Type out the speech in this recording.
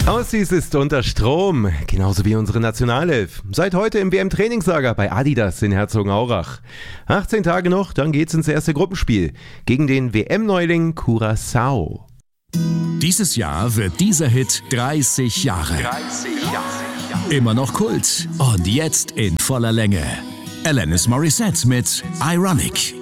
Aussies ist unter Strom, genauso wie unsere Nationalelf. Seit heute im WM-Trainingslager bei Adidas in Herzogenaurach. 18 Tage noch, dann geht's ins erste Gruppenspiel gegen den WM-Neuling Curaçao. Dieses Jahr wird dieser Hit 30 Jahre. Immer noch Kult und jetzt in voller Länge. Alanis Morissette mit Ironic.